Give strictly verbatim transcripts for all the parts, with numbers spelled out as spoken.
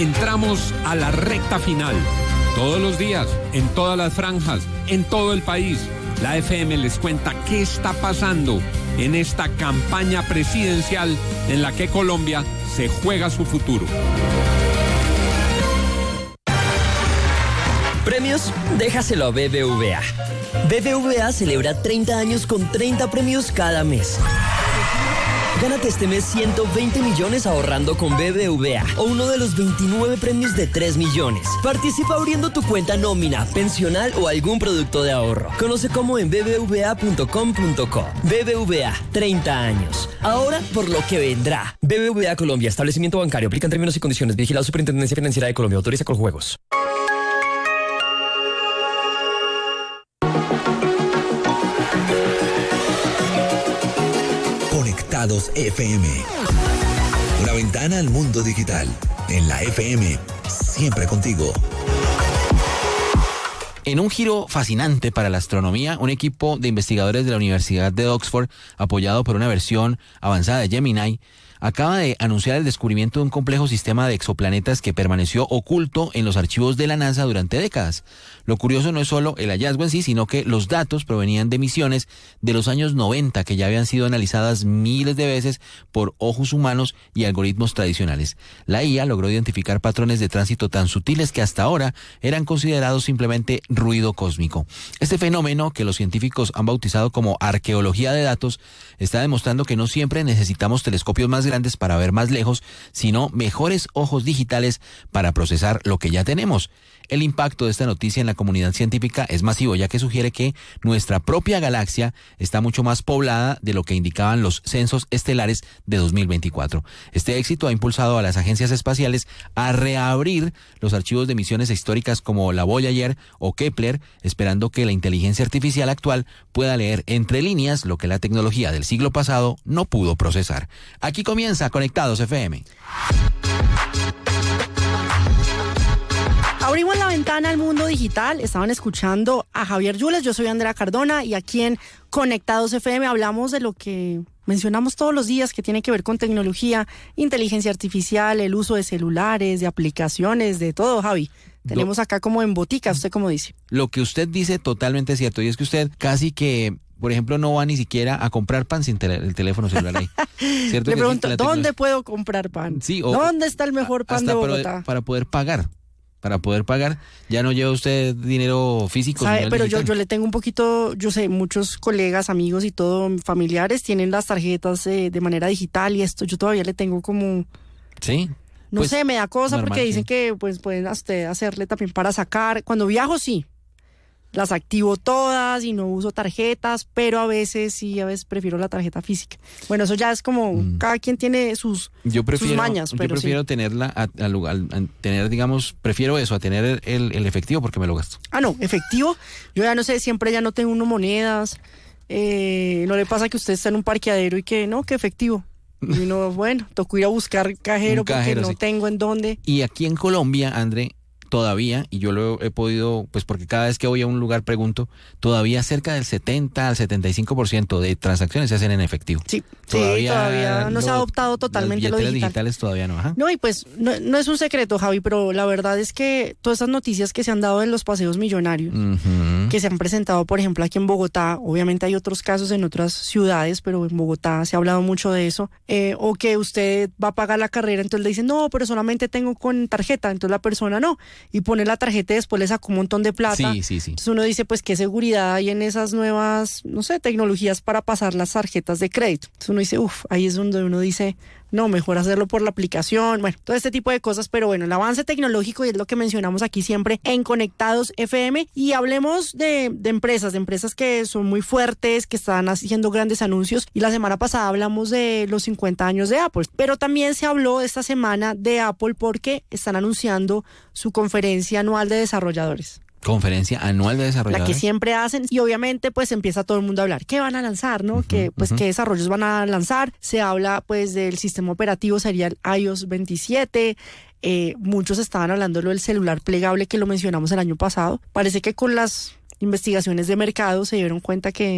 Entramos a la recta final. Todos los días, en todas las franjas, en todo el país, la F M les cuenta qué está pasando en esta campaña presidencial en la que Colombia se juega su futuro. Premios, déjaselo a B B V A. B B V A celebra treinta años con treinta premios cada mes. Gánate este mes ciento veinte millones ahorrando con B B V A o uno de los veintinueve premios de tres millones. Participa abriendo tu cuenta nómina, pensional o algún producto de ahorro. Conoce cómo en b b v a punto com punto co. B B V A, treinta años. Ahora por lo que vendrá. B B V A Colombia, establecimiento bancario. Aplican términos y condiciones. Vigilado Superintendencia Financiera de Colombia. Autoriza con juegos. Conectados F M. Una ventana al mundo digital. En la F M, siempre contigo. En un giro fascinante para la astronomía, un equipo de investigadores de la Universidad de Oxford, apoyado por una versión avanzada de Gemini, acaba de anunciar el descubrimiento de un complejo sistema de exoplanetas que permaneció oculto en los archivos de la NASA durante décadas. Lo curioso no es solo el hallazgo en sí, sino que los datos provenían de misiones de los años noventa que ya habían sido analizadas miles de veces por ojos humanos y algoritmos tradicionales. La I A logró identificar patrones de tránsito tan sutiles que hasta ahora eran considerados simplemente ruido cósmico. Este fenómeno, que los científicos han bautizado como arqueología de datos, está demostrando que no siempre necesitamos telescopios más grandes para ver más lejos, sino mejores ojos digitales para procesar lo que ya tenemos. El impacto de esta noticia en la comunidad científica es masivo, ya que sugiere que nuestra propia galaxia está mucho más poblada de lo que indicaban los censos estelares de dos mil veinticuatro. Este éxito ha impulsado a las agencias espaciales a reabrir los archivos de misiones históricas como la Voyager o Kepler, esperando que la inteligencia artificial actual pueda leer entre líneas lo que la tecnología del siglo pasado no pudo procesar. Aquí comienza Conectados F M. Abrimos la ventana al mundo digital. Estaban escuchando a Javier Yules, yo soy Andrea Cardona y aquí en Conectados F M hablamos de lo que mencionamos todos los días que tiene que ver con tecnología, inteligencia artificial, el uso de celulares, de aplicaciones, de todo, Javi. Tenemos acá como en botica, ¿usted cómo dice? Lo que usted dice totalmente cierto, y es que usted casi que, por ejemplo, no va ni siquiera a comprar pan sin tele, el teléfono celular ahí. ¿Cierto? Le que pregunto, sí, ¿dónde puedo comprar pan? Sí, o, ¿Dónde está el mejor pan de Bogotá? Para, para poder pagar. Para poder pagar, ya no lleva usted dinero físico. ¿Sabe? Pero yo, yo le tengo un poquito, yo sé, muchos colegas, amigos y todo, familiares tienen las tarjetas eh, de manera digital y esto yo todavía le tengo como... Sí. No pues, sé, me da cosa normal, porque dicen sí. que pues pueden a usted hacerle también para sacar. Cuando viajo sí, las activo todas y no uso tarjetas, pero a veces sí, a veces prefiero la tarjeta física. Bueno, eso ya es como, mm. cada quien tiene sus, yo prefiero, sus mañas. Pero yo prefiero sí. tenerla, a, a, a, a tener, digamos, prefiero eso, a tener el, el efectivo porque me lo gasto. Ah, no, efectivo, yo ya no sé, siempre ya no tengo uno monedas, eh, no le pasa que usted está en un parqueadero y que no, que efectivo. Y uno, bueno, tocó ir a buscar cajero, cajero porque no sí. tengo en dónde. Y aquí en Colombia, André, todavía, y yo lo he podido, pues porque cada vez que voy a un lugar pregunto, todavía cerca del setenta al setenta y cinco por ciento de transacciones se hacen en efectivo. Sí, todavía, sí, todavía no lo, se ha adoptado totalmente lo digital. Las digitales todavía no, ajá. No, y pues no, no es un secreto, Javi, pero la verdad es que todas esas noticias que se han dado en los paseos millonarios, uh-huh. que se han presentado, por ejemplo, aquí en Bogotá, obviamente hay otros casos en otras ciudades, pero en Bogotá se ha hablado mucho de eso, eh, o que usted va a pagar la carrera, entonces le dicen, no, pero solamente tengo con tarjeta, entonces la persona no. Y pone la tarjeta y después le saca un montón de plata. Sí, sí, sí. Entonces uno dice, pues, ¿qué seguridad hay en esas nuevas, no sé, tecnologías para pasar las tarjetas de crédito? Entonces uno dice, uff, ahí es donde uno dice, no, mejor hacerlo por la aplicación, bueno, todo este tipo de cosas, pero bueno, el avance tecnológico y es lo que mencionamos aquí siempre en Conectados F M y hablemos de, de empresas, de empresas que son muy fuertes, que están haciendo grandes anuncios y la semana pasada hablamos de los cincuenta años de Apple, pero también se habló esta semana de Apple porque están anunciando su conferencia anual de desarrolladores. Conferencia anual de desarrolladores. La que siempre hacen y obviamente pues empieza todo el mundo a hablar. ¿Qué van a lanzar, no? Uh-huh, que pues uh-huh. qué desarrollos van a lanzar. Se habla pues del sistema operativo, sería el i O S veintisiete. Eh, muchos estaban hablando del celular plegable que lo mencionamos el año pasado. Parece que con las investigaciones de mercado se dieron cuenta que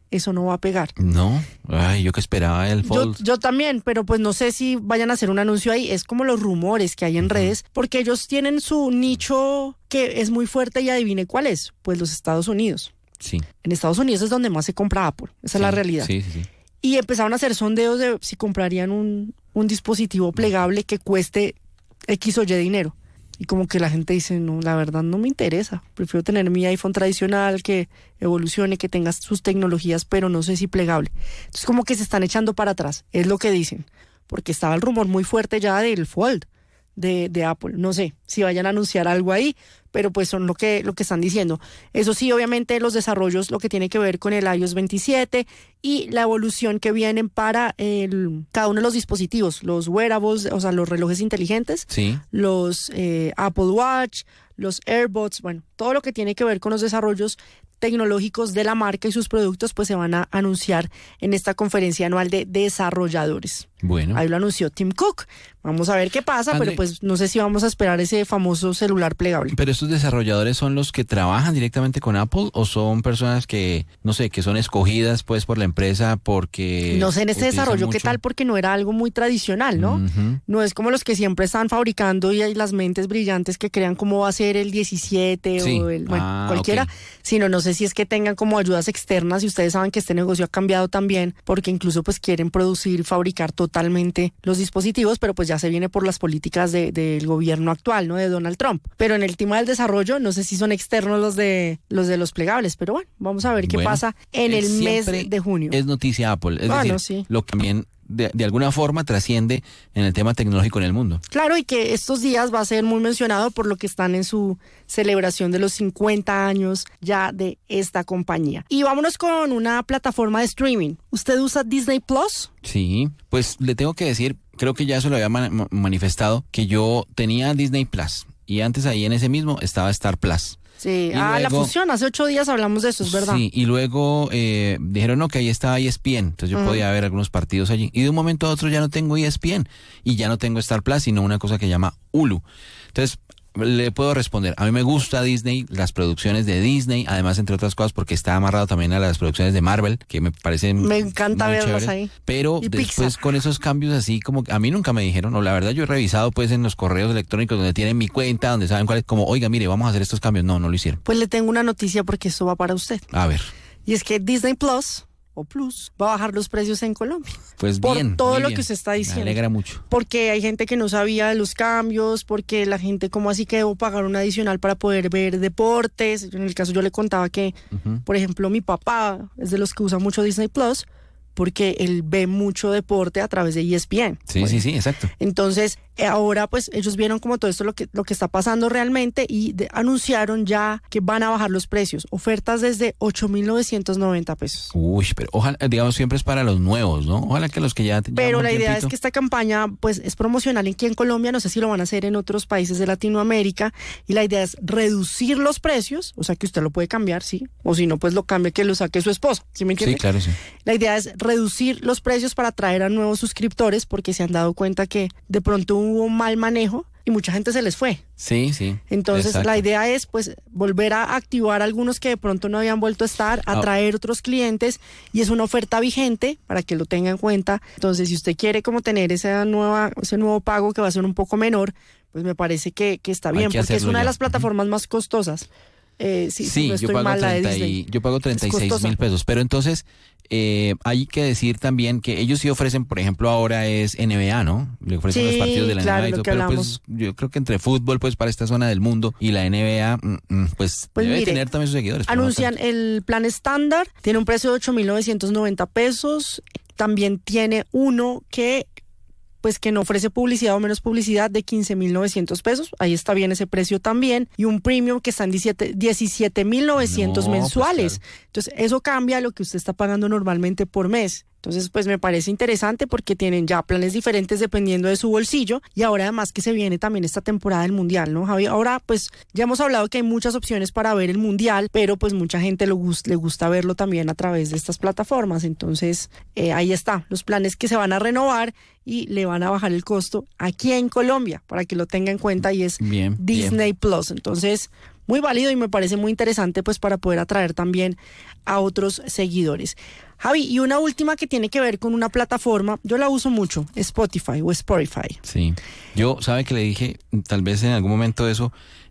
eso no va a pegar. No, ay, yo que esperaba el Yo, Fold. yo también, pero pues no sé si vayan a hacer un anuncio ahí. Es como los rumores que hay en redes, porque ellos tienen su nicho que es muy fuerte y adivine cuál es. Pues los Estados Unidos. Sí. En Estados Unidos es donde más se compra Apple. Esa Sí, es la realidad. Sí, sí, sí. Y empezaron a hacer sondeos de si comprarían un, un dispositivo plegable que cueste X o Y dinero. Y como que la gente dice, no, la verdad no me interesa. Prefiero tener mi iPhone tradicional que evolucione, que tenga sus tecnologías, pero no sé si plegable. Entonces como que se están echando para atrás, es lo que dicen. Porque estaba el rumor muy fuerte ya del Fold de, de Apple. No sé si vayan a anunciar algo ahí, pero pues son lo que, lo que están diciendo. Eso sí, obviamente los desarrollos, lo que tiene que ver con el iOS veintisiete y la evolución que vienen para el, cada uno de los dispositivos, los wearables, o sea, los relojes inteligentes, Sí. los eh, Apple Watch, los AirPods, bueno, todo lo que tiene que ver con los desarrollos tecnológicos de la marca y sus productos, pues se van a anunciar en esta conferencia anual de desarrolladores. Bueno. Ahí lo anunció Tim Cook. Vamos a ver qué pasa, André, pero pues no sé si vamos a esperar ese famoso celular plegable. Pero estos desarrolladores son los que trabajan directamente con Apple o son personas que, no sé, que son escogidas pues por la empresa porque... No sé en este utilizan desarrollo qué mucho? tal, porque no era algo muy tradicional, ¿no? Ujú. No es como los que siempre están fabricando y hay las mentes brillantes que crean cómo va a ser el diecisiete Sí. o el, bueno, Ah, cualquiera, ok. sino no sé si es que tengan como ayudas externas y ustedes saben que este negocio ha cambiado también porque incluso pues quieren producir, fabricar totalmente los dispositivos, pero pues ya se viene por las políticas de, del gobierno actual, ¿no? De Donald Trump. Pero en el tema del desarrollo, no sé si son externos los de los de los plegables, pero bueno, vamos a ver qué Bueno, pasa en el mes siempre de junio. Es noticia Apple, es Bueno, decir, sí. lo que también de, de alguna forma trasciende en el tema tecnológico en el mundo. Claro, y que estos días va a ser muy mencionado por lo que están en su celebración de los cincuenta años ya de esta compañía. Y vámonos con una plataforma de streaming. ¿Usted usa Disney Plus? Sí, pues le tengo que decir, creo que ya se lo había man- manifestado, que yo tenía Disney Plus y antes ahí en ese mismo estaba Star Plus. Sí, Y ah, la luego- fusión, hace ocho días hablamos de eso, es verdad. Sí, y luego eh, dijeron no, que ahí estaba E S P N, entonces yo Ujú. podía ver algunos partidos allí. Y de un momento a otro ya no tengo E S P N y ya no tengo Star Plus, sino una cosa que llama Hulu. Entonces, le puedo responder, a mí me gusta Disney, las producciones de Disney, además entre otras cosas porque está amarrado también a las producciones de Marvel, que me parecen Me encanta muy verlas chéveres. ahí. Pero Y después Pixar. con esos cambios así como que a mí nunca me dijeron, no, la verdad yo he revisado pues en los correos electrónicos donde tienen mi cuenta, donde saben cuál es, como, oiga, mire, vamos a hacer estos cambios. No, no lo hicieron. Pues le tengo una noticia porque esto va para usted. A ver, Y es que Disney Plus o Plus va a bajar los precios en Colombia. pues Por bien. todo muy lo bien. que usted está Me diciendo. alegra mucho. Porque hay gente que no sabía de los cambios, porque la gente como así que debo pagar un adicional para poder ver deportes. En el caso yo le contaba que, Ujú. por ejemplo, mi papá es de los que usa mucho Disney Plus porque él ve mucho deporte a través de E S P N. Sí, Bueno, sí, sí, exacto. Entonces, eh, ahora pues ellos vieron como todo esto lo que, lo que está pasando realmente y de- anunciaron ya que van a bajar los precios. Ofertas desde ocho mil novecientos noventa pesos. Uy, pero ojalá, digamos, siempre es para los nuevos, ¿no? Ojalá que los que ya Pero llevan un la idea tiempito- es que esta campaña pues es promocional aquí en Colombia, no sé si lo van a hacer en otros países de Latinoamérica, y la idea es reducir los precios, o sea que usted lo puede cambiar, sí, o si no pues lo cambie, que lo saque su esposo, ¿sí me Sí, entiende? claro, sí. La idea es reducir los precios para atraer a nuevos suscriptores porque se han dado cuenta que de pronto hubo mal manejo y mucha gente se les fue. Sí, sí. Entonces exacto. la idea es pues volver a activar algunos que de pronto no habían vuelto a estar, Ah. atraer otros clientes, y es una oferta vigente para que lo tenga en cuenta. Entonces si usted quiere como tener esa nueva, ese nuevo pago que va a ser un poco menor, pues me parece que, que está Hay bien que porque es hacerlo una de ya. las plataformas más costosas. Eh, sí, si Sí, no yo estoy pago, mal, la de treinta y- Disney. yo pago treinta y seis costosa. mil pesos. Pero entonces, eh, hay que decir también que ellos sí ofrecen, por ejemplo, ahora es N B A, ¿no? Le ofrecen Sí, los partidos de la claro, N B A y lo todo. que Pero hablamos. pues yo creo que entre fútbol, pues para esta zona del mundo y la N B A, mm, mm, pues, Pues debe mire, tener también sus seguidores. pero no Anuncian tanto. el plan estándar, tiene un precio de ocho mil novecientos noventa pesos. También tiene uno que pues que no ofrece publicidad o menos publicidad de quince mil novecientos pesos. Ahí está bien ese precio también. Y un premium que está en diecisiete mil novecientos No, pues, mensuales. claro. Entonces, eso cambia lo que usted está pagando normalmente por mes. Entonces, pues me parece interesante porque tienen ya planes diferentes dependiendo de su bolsillo, y ahora además que se viene también esta temporada del Mundial, ¿no, Javi? Ahora, pues ya hemos hablado que hay muchas opciones para ver el Mundial, pero pues mucha gente lo gus- le gusta verlo también a través de estas plataformas. Entonces, eh, ahí está, los planes que se van a renovar y le van a bajar el costo aquí en Colombia, para que lo tenga en cuenta, y es Bien, bien. Disney Plus. Entonces, muy válido y me parece muy interesante pues para poder atraer también a otros seguidores. Javi, y una última que tiene que ver con una plataforma, yo la uso mucho, Spotify o Spotify. Sí, yo, ¿sabe que le dije? Tal vez en algún momento eso,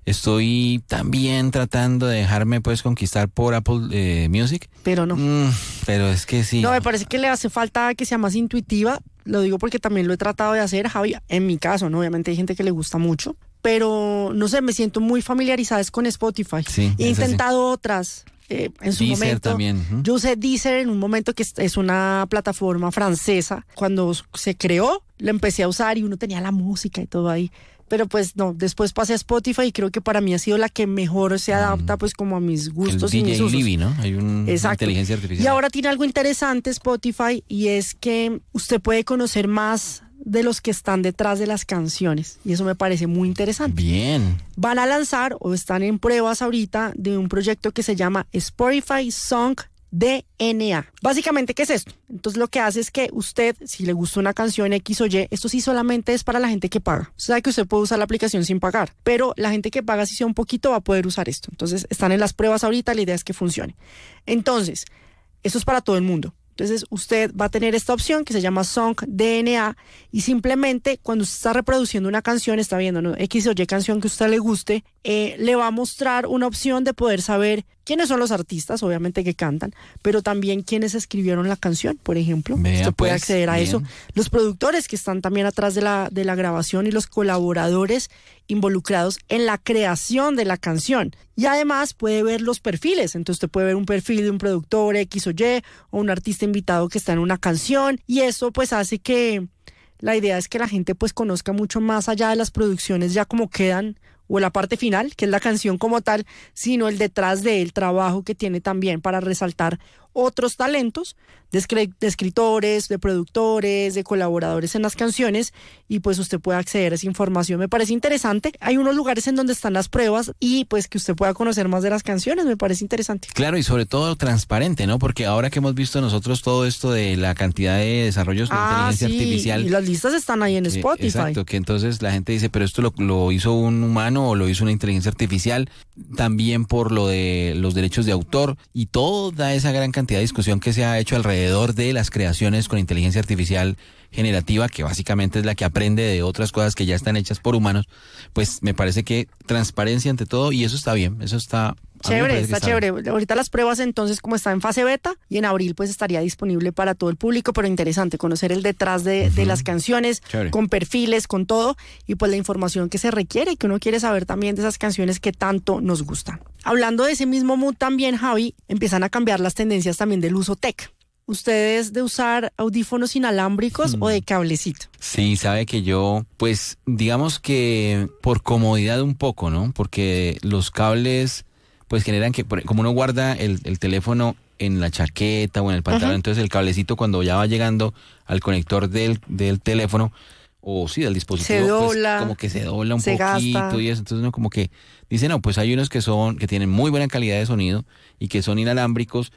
estoy también tratando de dejarme pues conquistar por Apple eh, Music. Pero no. Mm, pero es que sí. No, me parece que le hace falta que sea más intuitiva, lo digo porque también lo he tratado de hacer, Javi, en mi caso, ¿no? Obviamente hay gente que le gusta mucho, pero no sé, me siento muy familiarizada con Spotify. Sí, he es intentado así. Otras. Eh, en su Deezer momento, también. ¿Mm? Yo usé Deezer en un momento que es, es una plataforma francesa. Cuando se creó, la empecé a usar y uno tenía la música y todo ahí. Pero pues no, después pasé a Spotify y creo que para mí ha sido la que mejor se adapta pues como a mis gustos el y D J mis usos. Libby, ¿no? Hay una Exacto. inteligencia artificial. Y ahora tiene algo interesante Spotify y es que usted puede conocer más de los que están detrás de las canciones y eso me parece muy interesante. Bien. Van a lanzar o están en pruebas ahorita de un proyecto que se llama Spotify Song D N A. Básicamente, ¿qué es esto? Entonces lo que hace es que usted, si le gusta una canción X o Y, esto sí solamente es para la gente que paga. Usted sabe que usted puede usar la aplicación sin pagar, pero la gente que paga si sea un poquito va a poder usar esto. Entonces están en las pruebas ahorita, la idea es que funcione. Entonces, eso es para todo el mundo. Entonces usted va a tener esta opción que se llama Song D N A y simplemente cuando usted está reproduciendo una canción, está viendo, ¿no?, X o Y canción que a usted le guste, eh, le va a mostrar una opción de poder saber quiénes son los artistas, obviamente que cantan, pero también quiénes escribieron la canción, por ejemplo. Vea, usted puede pues, acceder a bien. eso. Los productores que están también atrás de la, de la grabación y los colaboradores involucrados en la creación de la canción. Y además puede ver los perfiles. Entonces usted puede ver un perfil de un productor X o Y o un artista invitado que está en una canción y eso pues hace que la idea es que la gente pues conozca mucho más allá de las producciones ya como quedan o la parte final, que es la canción como tal, sino el detrás del trabajo que tiene también para resaltar otros talentos de, escri- de escritores, de productores, de colaboradores en las canciones y pues usted puede acceder a esa información. Me parece interesante. Hay unos lugares en donde están las pruebas y pues que usted pueda conocer más de las canciones, me parece interesante. Claro, y sobre todo transparente, ¿no? Porque ahora que hemos visto nosotros todo esto de la cantidad de desarrollos de Ah, inteligencia sí, artificial. y las listas están ahí en que- Spotify. Exacto, que entonces la gente dice, pero esto lo, lo hizo un humano o lo hizo una inteligencia artificial, también por lo de los derechos de autor y toda esa gran cantidad de discusión que se ha hecho alrededor de las creaciones con inteligencia artificial generativa, que básicamente es la que aprende de otras cosas que ya están hechas por humanos, pues me parece que transparencia ante todo y eso está bien, eso está... a mí me Chévere, parece que está chévere. Ahorita las pruebas entonces como está en fase beta y en abril pues estaría disponible para todo el público, pero interesante conocer el detrás de, de las canciones, Chévere. con perfiles, con todo y pues la información que se requiere y que uno quiere saber también de esas canciones que tanto nos gustan. Hablando de ese mismo mood también, Javi, empiezan a cambiar las tendencias también del uso tech. ¿Ustedes de usar audífonos inalámbricos hmm. o de cablecito? Sí, sabe que yo, pues digamos que por comodidad un poco, ¿no? Porque los cables pues generan que, como uno guarda el, el teléfono en la chaqueta o en el pantalón, uh-huh. entonces el cablecito cuando ya va llegando al conector del, del teléfono o sí, del dispositivo, se dobla, pues como que se dobla un se poquito gasta. Y eso, entonces uno como que dice, no, pues hay unos que son, que tienen muy buena calidad de sonido y que son inalámbricos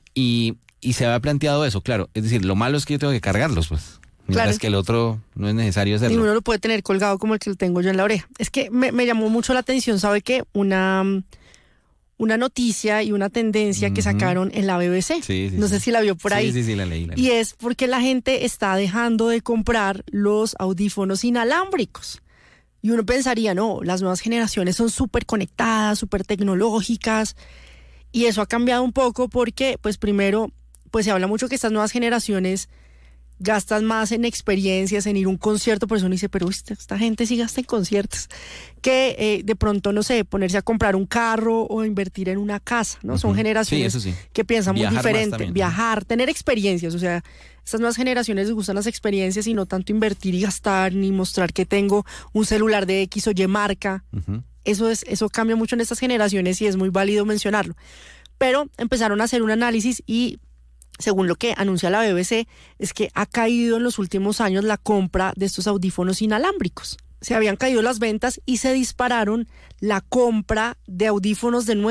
y, y se había planteado eso, claro, es decir, lo malo es que yo tengo que cargarlos, pues. Mientras claro. que el otro no es necesario hacerlo. Y uno lo puede tener colgado como el que lo tengo yo en la oreja. Es que me, me llamó mucho la atención, ¿sabe qué? Una... una noticia y una tendencia uh-huh. que sacaron en la B B C. Sí, sí, no sí. sé si la vio por sí, ahí. Sí, sí, la leí, la leí. Y es porque la gente está dejando de comprar los audífonos inalámbricos. Y uno pensaría, no, las nuevas generaciones son súper conectadas, súper tecnológicas. Y eso ha cambiado un poco porque, pues primero, pues se habla mucho que estas nuevas generaciones gastan más en experiencias, en ir a un concierto, por eso uno dice, pero esta, esta gente sí gasta en conciertos, que eh, de pronto, no sé, ponerse a comprar un carro o invertir en una casa, ¿no? Uh-huh. Son generaciones sí, eso sí. que piensan viajar muy diferente, también, viajar, ¿no? Tener experiencias, o sea, estas nuevas generaciones les gustan las experiencias y no tanto invertir y gastar, ni mostrar que tengo un celular de X o Y marca. Uh-huh. Eso es, eso cambia mucho en estas generaciones y es muy válido mencionarlo. Pero empezaron a hacer un análisis y según lo que anuncia la B B C, es que ha caído en los últimos años la compra de estos audífonos inalámbricos. Se habían caído las ventas y se dispararon la compra de audífonos de nuevo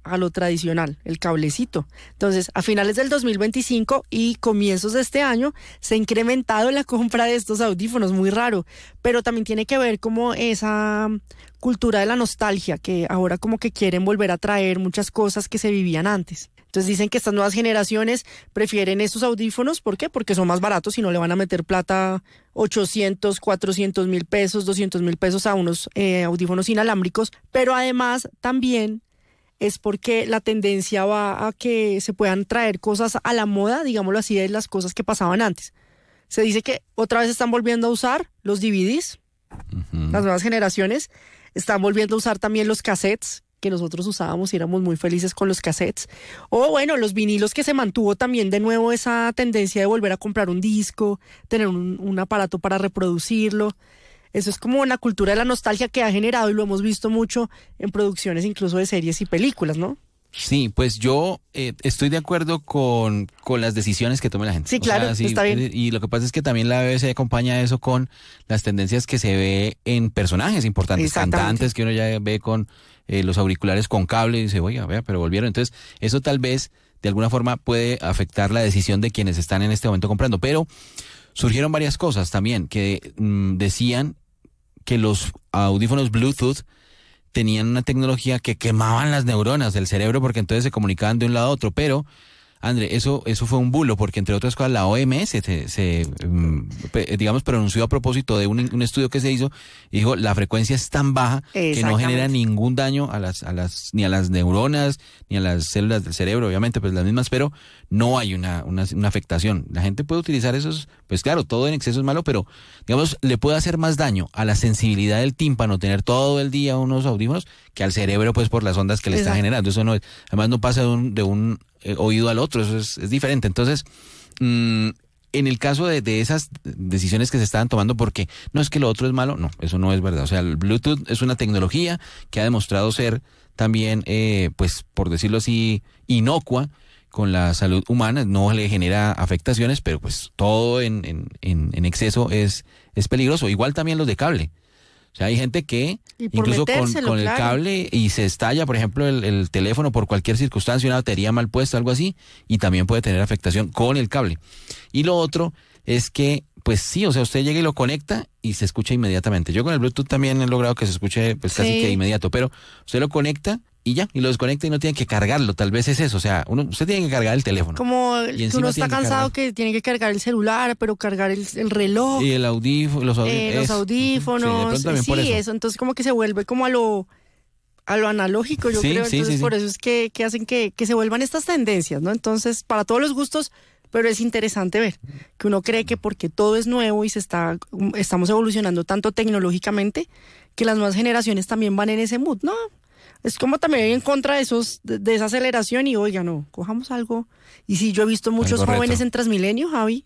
a lo tradicional, el cablecito. Entonces, a finales del dos mil veinticinco y comienzos de este año se ha incrementado la compra de estos audífonos, muy raro, pero también tiene que ver como esa cultura de la nostalgia, que ahora como que quieren volver a traer muchas cosas que se vivían antes. Entonces dicen que estas nuevas generaciones prefieren estos audífonos. ¿Por qué? Porque son más baratos y no le van a meter plata ochocientos, cuatrocientos mil pesos, doscientos mil pesos a unos eh, audífonos inalámbricos. Pero además también es porque la tendencia va a que se puedan traer cosas a la moda, digámoslo así, de las cosas que pasaban antes. Se dice que otra vez están volviendo a usar los D V Ds, uh-huh. Las nuevas generaciones están volviendo a usar también los cassettes, que nosotros usábamos y éramos muy felices con los cassettes, o bueno, los vinilos, que se mantuvo también de nuevo esa tendencia de volver a comprar un disco, tener un, un aparato para reproducirlo. Eso es como una cultura de la nostalgia que ha generado, y lo hemos visto mucho en producciones incluso de series y películas, ¿no? Sí, pues yo eh, estoy de acuerdo con, con las decisiones que tome la gente. Sí, claro, o sea, sí, está bien. Y lo que pasa es que también la B B C acompaña eso con las tendencias que se ve en personajes importantes, cantantes que uno ya ve con eh, los auriculares con cable y dice, oiga, vea, pero volvieron. Entonces, eso tal vez de alguna forma puede afectar la decisión de quienes están en este momento comprando. Pero surgieron varias cosas también que mmm, decían que los audífonos Bluetooth tenían una tecnología que quemaban las neuronas del cerebro, porque entonces se comunicaban de un lado a otro. Pero, André, eso eso fue un bulo, porque entre otras cosas la O M S se, se digamos, pronunció a propósito de un, un estudio que se hizo y dijo, la frecuencia es tan baja que no genera ningún daño a las a las ni a las neuronas ni a las células del cerebro, obviamente pues las mismas, pero no hay una, una, una afectación. La gente puede utilizar esos, pues claro, todo en exceso es malo, pero digamos, le puede hacer más daño a la sensibilidad del tímpano tener todo el día unos audífonos que al cerebro, pues por las ondas que le Exacto. está generando. Eso no es, además no pasa de un, de un eh, oído al otro, eso es, es diferente. Entonces, mmm, en el caso de, de esas decisiones que se estaban tomando, porque no es que lo otro es malo, no, eso no es verdad. O sea, el Bluetooth es una tecnología que ha demostrado ser también, eh, pues por decirlo así, inocua con la salud humana, no le genera afectaciones, pero pues todo en, en, en, en exceso es, es peligroso. Igual también los de cable. O sea, hay gente que incluso con, con el claro. cable y se estalla, por ejemplo, el, el teléfono por cualquier circunstancia, una batería mal puesta, algo así, y también puede tener afectación con el cable. Y lo otro es que, pues sí, o sea, usted llega y lo conecta y se escucha inmediatamente. Yo con el Bluetooth también he logrado que se escuche pues casi sí. que inmediato, pero usted lo conecta y ya, y lo desconecta y no tiene que cargarlo, tal vez es eso, o sea, uno, usted tiene que cargar el teléfono. Como que uno está cansado que, que tiene que cargar el celular, pero cargar el, el reloj. Y el audífono, los, audí eh, los audífonos. Sí, sí eso. eso, entonces como que se vuelve como a lo a lo analógico, yo sí, creo, sí, entonces sí, por sí. eso es que, que hacen que, que se vuelvan estas tendencias, ¿no? Entonces, para todos los gustos, pero es interesante ver que uno cree que porque todo es nuevo y se está estamos evolucionando tanto tecnológicamente, que las nuevas generaciones también van en ese mood, ¿no? Es como también en contra de esos de, de esa aceleración y oiga, no, cojamos algo. Y sí, yo he visto muchos algo jóvenes retro. en Transmilenio, Javi.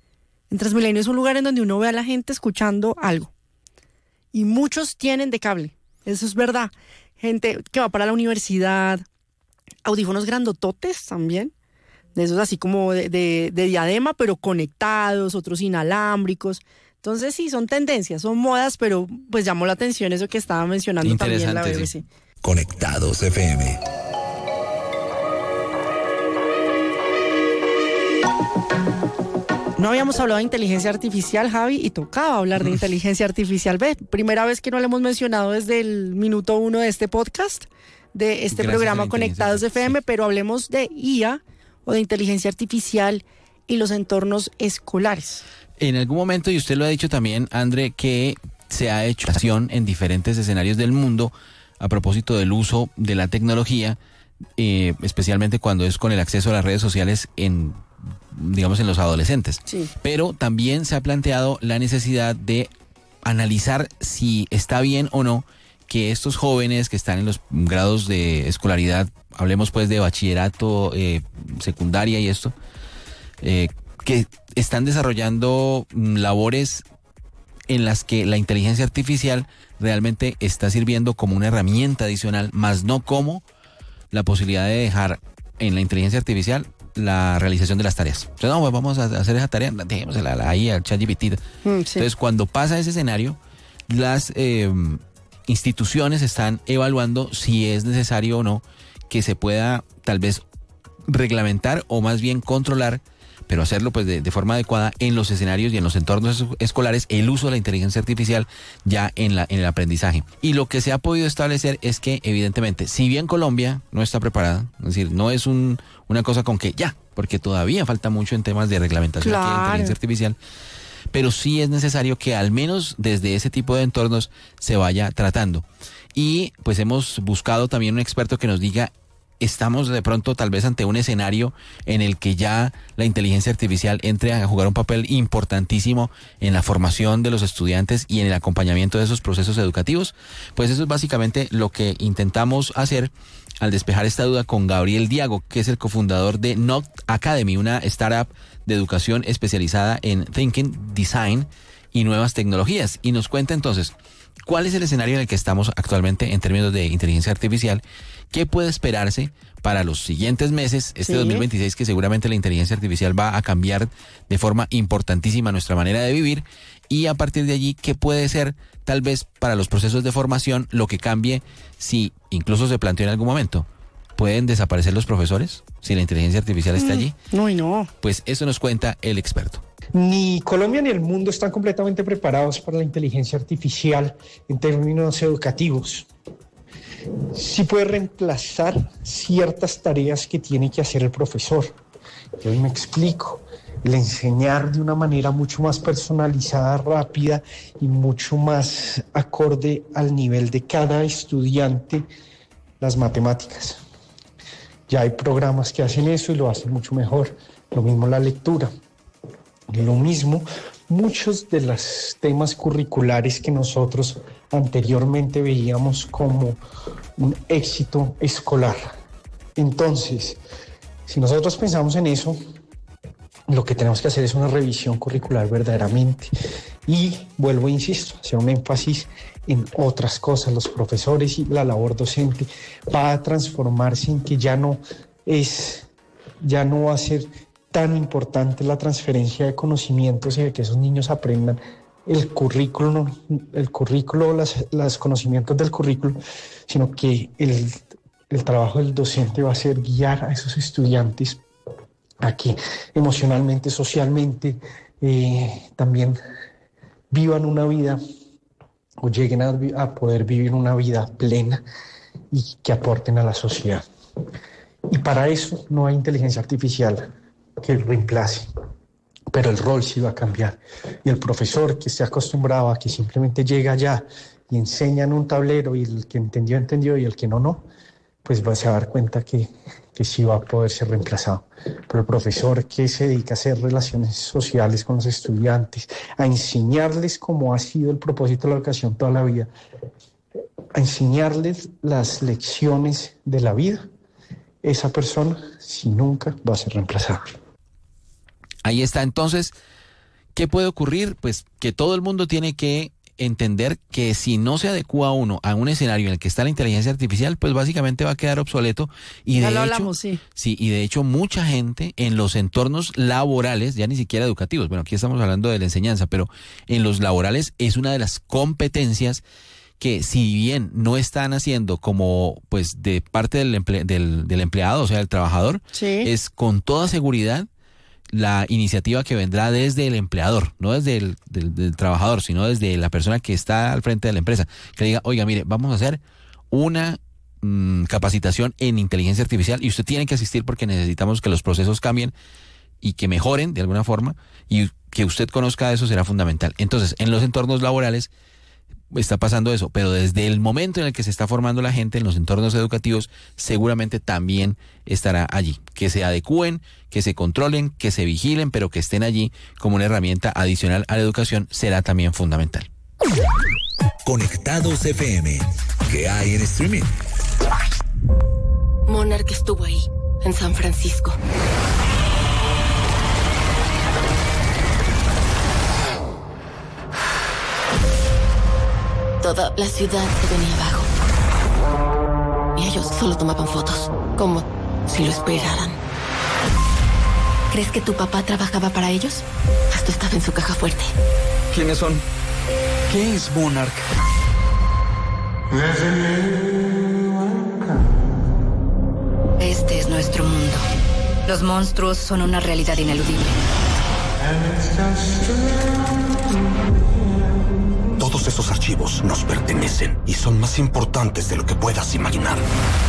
En Transmilenio es un lugar en donde uno ve a la gente escuchando algo. Y muchos tienen de cable. Eso es verdad. Gente que va para la universidad, audífonos grandototes también, de esos así como de, de, de diadema, pero conectados, otros inalámbricos. Entonces sí, son tendencias, son modas, pero pues llamó la atención eso que estaba mencionando también la B B C. Sí. Conectados F M. No habíamos hablado de inteligencia artificial, Javi, y tocaba hablar de inteligencia artificial. Ve, primera vez que no lo hemos mencionado desde el minuto uno de este podcast, de este Gracias programa Conectados F M, sí. Pero hablemos de I A o de inteligencia artificial y los entornos escolares. En algún momento, y usted lo ha dicho también, André, que se ha hecho acción en diferentes escenarios del mundo a propósito del uso de la tecnología, eh, especialmente cuando es con el acceso a las redes sociales en, digamos, en los adolescentes. Sí. Pero también se ha planteado la necesidad de analizar si está bien o no que estos jóvenes que están en los grados de escolaridad, hablemos pues de bachillerato, eh, secundaria y esto, eh, que están desarrollando labores en las que la inteligencia artificial realmente está sirviendo como una herramienta adicional, más no como la posibilidad de dejar en la inteligencia artificial la realización de las tareas. Entonces, no, pues vamos a hacer esa tarea, dejémosela ahí al ChatGPT. Mm, sí. Entonces, cuando pasa ese escenario, las eh, instituciones están evaluando si es necesario o no que se pueda tal vez reglamentar o más bien controlar, pero hacerlo pues de, de forma adecuada en los escenarios y en los entornos escolares, el uso de la inteligencia artificial ya en, la, en el aprendizaje. Y lo que se ha podido establecer es que evidentemente, si bien Colombia no está preparada, es decir, no es un, una cosa con que ya, porque todavía falta mucho en temas de reglamentación Claro. aquí de inteligencia artificial, pero sí es necesario que al menos desde ese tipo de entornos se vaya tratando. Y pues hemos buscado también un experto que nos diga, estamos de pronto tal vez ante un escenario en el que ya la inteligencia artificial entre a jugar un papel importantísimo en la formación de los estudiantes y en el acompañamiento de esos procesos educativos. Pues eso es básicamente lo que intentamos hacer al despejar esta duda con Gabriel Diago, que es el cofundador de Noct Academy, una startup de educación especializada en thinking, design y nuevas tecnologías. Y nos cuenta entonces, ¿cuál es el escenario en el que estamos actualmente en términos de inteligencia artificial? ¿Qué puede esperarse para los siguientes meses, este Sí. dos mil veintiséis, que seguramente la inteligencia artificial va a cambiar de forma importantísima nuestra manera de vivir? Y a partir de allí, ¿qué puede ser tal vez para los procesos de formación lo que cambie si incluso se planteó en algún momento? ¿Pueden desaparecer los profesores si la inteligencia artificial está allí? No, y no. Pues eso nos cuenta el experto. Ni Colombia ni el mundo están completamente preparados para la inteligencia artificial en términos educativos. Sí puede reemplazar ciertas tareas que tiene que hacer el profesor. Yo me explico. El enseñar de una manera mucho más personalizada, rápida y mucho más acorde al nivel de cada estudiante las matemáticas. Ya hay programas que hacen eso y lo hacen mucho mejor. Lo mismo la lectura. Lo mismo, muchos de los temas curriculares que nosotros anteriormente veíamos como un éxito escolar. Entonces, si nosotros pensamos en eso, lo que tenemos que hacer es una revisión curricular verdaderamente. Y vuelvo, insisto, hacer un énfasis en otras cosas. Los profesores y la labor docente va a transformarse en que ya no es, ya no va a ser tan importante la transferencia de conocimientos y de que esos niños aprendan el currículo, el currículo, las, los conocimientos del currículo, sino que el, el trabajo del docente va a ser guiar a esos estudiantes a que emocionalmente, socialmente, eh, también vivan una vida o lleguen a, a poder vivir una vida plena y que aporten a la sociedad. Y para eso no hay inteligencia artificial que reemplace, pero el rol sí va a cambiar. Y el profesor que esté acostumbrado a que simplemente llega allá y enseña en un tablero y el que entendió, entendió y el que no, no, pues va a se dar cuenta que, que sí va a poder ser reemplazado. Pero el profesor que se dedica a hacer relaciones sociales con los estudiantes, a enseñarles cómo ha sido el propósito de la educación toda la vida, a enseñarles las lecciones de la vida, esa persona sí nunca va a ser reemplazada. Ahí está. Entonces, ¿qué puede ocurrir? Pues que todo el mundo tiene que entender que si no se adecua uno a un escenario en el que está la inteligencia artificial, pues básicamente va a quedar obsoleto. Y Ya de lo hecho, hablamos, sí. Sí, y de hecho mucha gente en los entornos laborales, ya ni siquiera educativos, bueno, aquí estamos hablando de la enseñanza, pero en los laborales es una de las competencias que si bien no están haciendo como pues de parte del, emple- del, del empleado, o sea, del trabajador, Sí. es con toda seguridad la iniciativa que vendrá desde el empleador, no desde el del, del trabajador, sino desde la persona que está al frente de la empresa, que diga, oiga, mire, vamos a hacer una mmm, capacitación en inteligencia artificial y usted tiene que asistir porque necesitamos que los procesos cambien y que mejoren de alguna forma, y que usted conozca eso será fundamental. Entonces, en los entornos laborales está pasando eso, pero desde el momento en el que se está formando la gente en los entornos educativos, seguramente también estará allí. Que se adecúen, que se controlen, que se vigilen, pero que estén allí como una herramienta adicional a la educación será también fundamental. Conectados F M. ¿Qué hay en streaming? Monarch estuvo ahí, en San Francisco. Toda la ciudad se venía abajo. Y ellos solo tomaban fotos, como si lo esperaran. ¿Crees que tu papá trabajaba para ellos? Esto estaba en su caja fuerte. ¿Quiénes son? ¿Qué es Monarch? nuestro mundo. Los monstruos son una realidad ineludible. Todos esos archivos nos pertenecen y son más importantes de lo que puedas imaginar.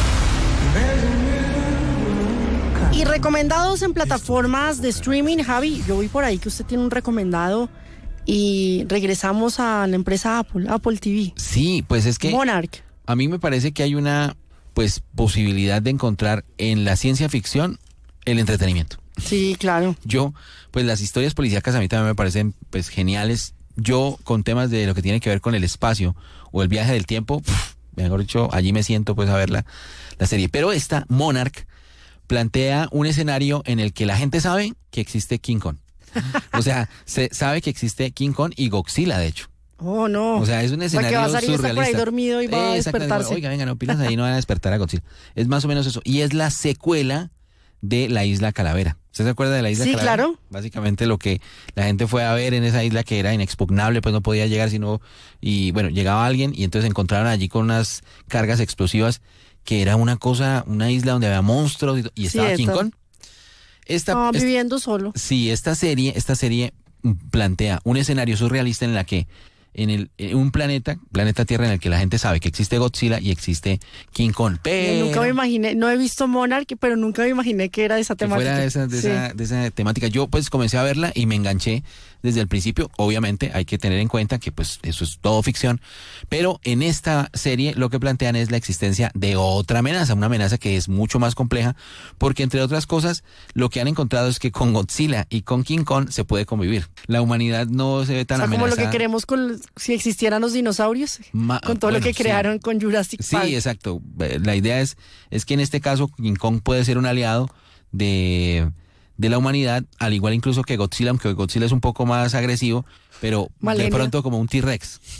Y recomendados en plataformas de streaming, Javi, yo vi por ahí que usted tiene un recomendado y regresamos a la empresa Apple, Apple T V. Sí, pues es que Monarch. A mí me parece que hay una pues posibilidad de encontrar en la ciencia ficción el entretenimiento. Sí, claro. Yo, pues las historias policíacas a mí también me parecen pues geniales. Yo con temas de lo que tiene que ver con el espacio o el viaje del tiempo, pff, mejor dicho, allí me siento pues a ver la, la serie. Pero esta Monarch plantea un escenario en el que la gente sabe que existe King Kong. O sea, se sabe que existe King Kong y Godzilla, de hecho. Oh, no. O sea, es un escenario o sea, que va a salir, surrealista. Está por ahí dormido y va a despertarse. Oiga, venga, no pilas ahí, no van a despertar a Godzilla. Es más o menos eso. Y es la secuela de la Isla Calavera. ¿Usted se acuerda de la Isla sí, Calavera? Sí, claro. Básicamente lo que la gente fue a ver en esa isla que era inexpugnable, pues no podía llegar sino... Y bueno, llegaba alguien y entonces se encontraron allí con unas cargas explosivas que era una cosa, una isla donde había monstruos y, y estaba sí, King Kong. Esta, no, esta, viviendo solo. Sí, esta serie, esta serie plantea un escenario surrealista en la que en, el, en un planeta, planeta Tierra, en el que la gente sabe que existe Godzilla y existe King Kong, pero... Yo nunca me imaginé, no he visto Monarch, pero nunca me imaginé que era de esa que temática. fuera de esa, de, sí. esa, de esa temática. Yo pues comencé a verla y me enganché desde el principio. Obviamente hay que tener en cuenta que pues eso es todo ficción, pero en esta serie lo que plantean es la existencia de otra amenaza, una amenaza que es mucho más compleja, porque entre otras cosas lo que han encontrado es que con Godzilla y con King Kong se puede convivir. La humanidad no se ve tan o sea, amenazada. como lo que queremos con si existieran los dinosaurios, Ma con todo bueno, lo que crearon sí. con Jurassic Park. Sí, exacto. La idea es, es que en este caso King Kong puede ser un aliado de, de la humanidad, al igual incluso que Godzilla, aunque Godzilla es un poco más agresivo, pero Malenia. De pronto como un T-Rex.